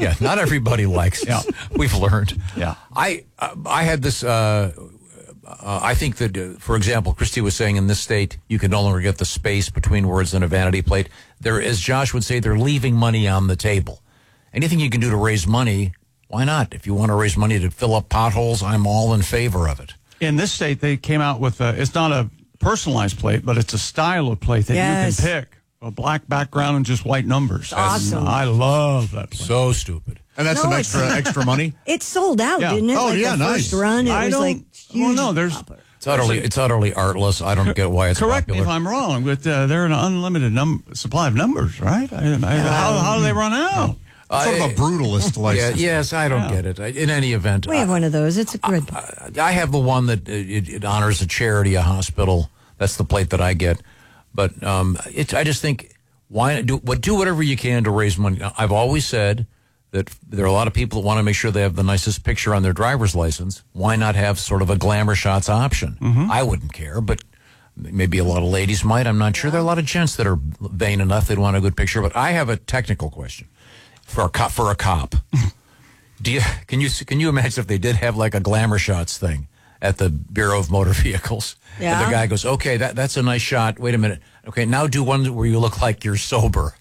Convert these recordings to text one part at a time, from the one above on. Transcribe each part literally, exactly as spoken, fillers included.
Yeah, not everybody likes. Yeah. We've learned. Yeah. I uh, I had this. Uh, uh, I think that, uh, for example, Christy was saying in this state you can no longer get the space between words in a vanity plate. There, as Josh would say, they're leaving money on the table. Anything you can do to raise money, why not? If you want to raise money to fill up potholes, I'm all in favor of it. In this state, they came out with a, it's not a personalized plate, but it's a style of plate that Yes. you can pick. A black background and just white numbers. Awesome. And I love that plate. So stupid. And that's No, some it's- extra extra money? It sold out, Yeah. didn't it? Oh, like yeah, the nice. first run, it I was don't- like well, huge. no, there's- popper. It's utterly, it's utterly artless. I don't get why it's Correct popular. me if I'm wrong, but uh, they're an unlimited num- supply of numbers, right? I, I, how, how do they run out? Sort of a brutalist Yeah, license. yes, I don't Yeah. get it. I- In any event, We have one of those. It's a good. I, I have the one that uh, it, it honors a charity, a hospital. That's the plate that I get. But um, it, I just think, why do what? Do whatever you can to raise money. Now, I've always said that there are a lot of people that want to make sure they have the nicest picture on their driver's license. Why not have sort of a glamour shots option? I wouldn't care, but maybe a lot of ladies might. I'm not sure. There are a lot of gents that are vain enough they'd want a good picture. But I have a technical question for a cop. For a cop, do you can you can you imagine if they did have like a glamour shots thing at the Bureau of Motor Vehicles? Yeah. And the guy goes, okay, that that's a nice shot. Wait a minute. Okay, now do one where you look like you're sober.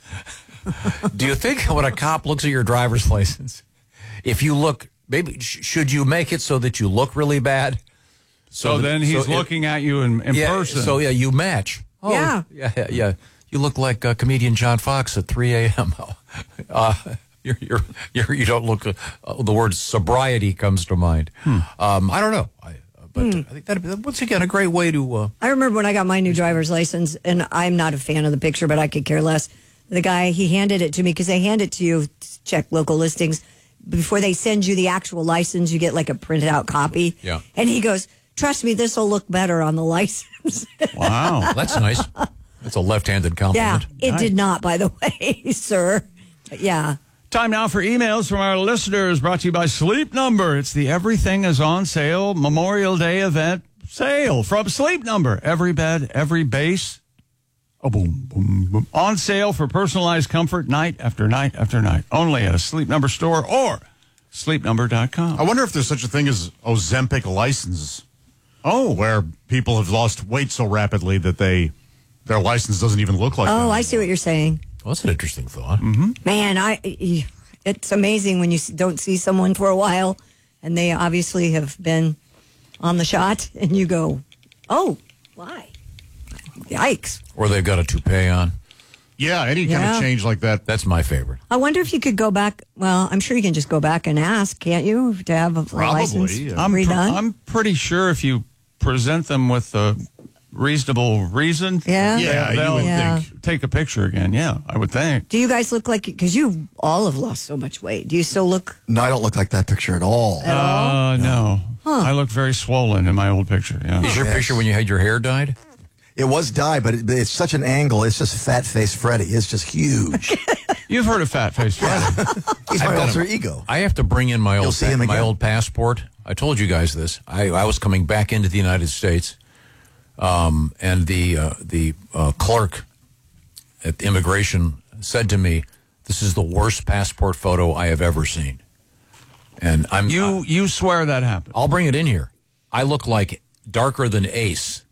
Do you think when a cop looks at your driver's license, if you look, maybe sh- should you make it so that you look really bad? So, that- then he's so it- looking at you in, in yeah, person. So yeah, you match. Oh, Yeah. yeah, yeah, yeah. You look like uh, comedian John Fox at three a.m. Uh, you're, you're, you're, you don't look. Uh, the word sobriety comes to mind. Um, I don't know. I, But I think that once again a great way to. Uh, I remember when I got my new driver's license, and I'm not a fan of the picture, but I could care less. The guy, he handed it to me because they hand it to you to check local listings. Before they send you the actual license, you get like a printed out copy. Yeah. And he goes, trust me, this will look better on the license. Wow. that's nice. That's a left-handed yeah, compliment. it Nice. did not, by the way, sir. But yeah. Time now for emails from our listeners, brought to you by Sleep Number. It's the Everything is on Sale Memorial Day event sale from Sleep Number. Every bed, every base. Oh, boom, boom, boom. On sale for personalized comfort night after night after night. Only at a Sleep Number store or sleep number dot com. I wonder if there's such a thing as Ozempic licenses. Oh, Where people have lost weight so rapidly that they their license doesn't even look like that. Oh, I see what you're saying. Well, that's an interesting thought. Man, I it's amazing when you don't see someone for a while and they obviously have been on the shot and you go, oh, why? Yikes. Or they've got a toupee on. Yeah, any kind Yeah. of change like that. That's my favorite. I wonder if you could go back. Well, I'm sure you can just go back and ask, can't you, to have a, a Probably, license yeah. I'm, pre- redone? I'm pretty sure if you present them with a reasonable reason, Yeah? Yeah, you they'll would Yeah. think. take a picture again. Yeah, I would think. Do you guys look like, because you all have lost so much weight. Do you still look? No, I don't look like that picture at all. Uh, no. I look very swollen in my old picture. Yeah. Is your Yes. picture when you had your hair dyed? It was dyed, but it, it's such an angle. It's just fat face Freddy. It's just huge. You've heard of Fat Face Freddy. He's my I've got alter a- ego. I have to bring in my You'll old see him my again. old passport. I told you guys this. I, I was coming back into the United States, um, and the uh, the uh, clerk at the immigration said to me, "This is the worst passport photo I have ever seen." And I'm You you swear that happened. I'll bring it in here. I look like darker than Ace,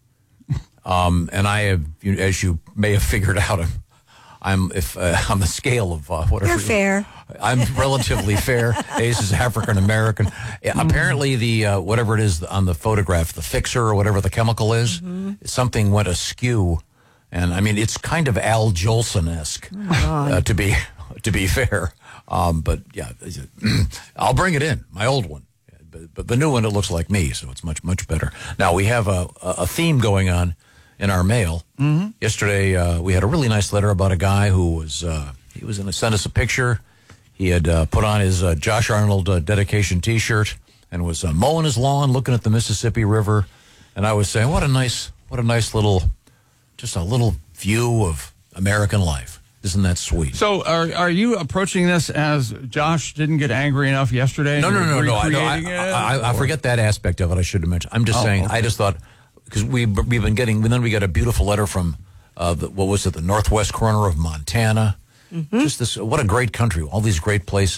um, and I have, you- as you may have figured out, I'm, I'm if uh, on the scale of uh, whatever. You're fair. I'm relatively fair. Ace is African American. Yeah, apparently, the uh, whatever it is on the photograph, the fixer or whatever the chemical is, something went askew, and I mean it's kind of Al Jolson-esque uh, to be to be fair. Um, but yeah, I'll bring it in, my old one. But, but the new one, it looks like me, so it's much, much better. Now, we have a, a theme going on in our mail. Mm-hmm. Yesterday, uh, we had a really nice letter about a guy who was, uh, he was going to send us a picture. He had uh, put on his uh, Josh Arnold uh, dedication T-shirt and was uh, mowing his lawn, looking at the Mississippi River. And I was saying, what a nice, what a nice little, just a little view of American life. Isn't that sweet? So are are you approaching this as Josh didn't get angry enough yesterday? No, and no, no, you're no. I, no, I, recreating it, I, I, I or- forget that aspect of it. I should have mentioned. I'm just Oh, saying. okay. I just thought because we we've been getting. Then we got a beautiful letter from uh, the, what was it? The northwest corner of Montana. Just this. What a great country! All these great places.